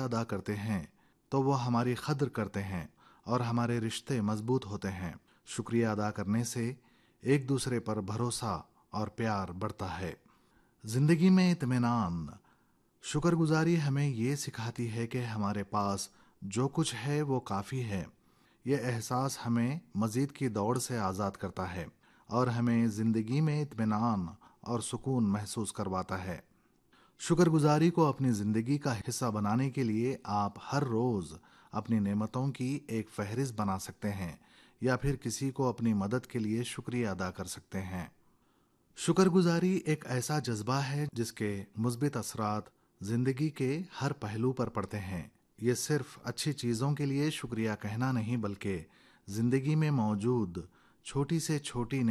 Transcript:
अदा करते हैं तो वो हमारी कद्र करते हैं और हमारे रिश्ते मजबूत होते हैं। शुक्रिया अदा करने से एक दूसरे पर भरोसा और प्यार बढ़ता है। जिंदगी में इत्मीनान। शुक्रगुजारी हमें ये सिखाती है कि हमारे पास जो कुछ है वो काफ़ी है। ये एहसास हमें मज़ीद की दौड़ से आज़ाद करता है और हमें ज़िंदगी में इत्मीनान और सुकून महसूस करवाता है। शुक्रगुजारी को अपनी ज़िंदगी का हिस्सा बनाने के लिए आप हर रोज़ अपनी नेमतों की एक फहरिस्त बना सकते हैं या फिर किसी को अपनी मदद के लिए शुक्रिया अदा कर सकते हैं। शुक्रगुजारी एक ऐसा जज्बा है जिसके मुस्बित असरात ज़िंदगी के हर पहलू पर पड़ते हैं। ये सिर्फ अच्छी चीज़ों के लिए शुक्रिया कहना नहीं बल्कि ज़िंदगी में मौजूद छोटी से छोटी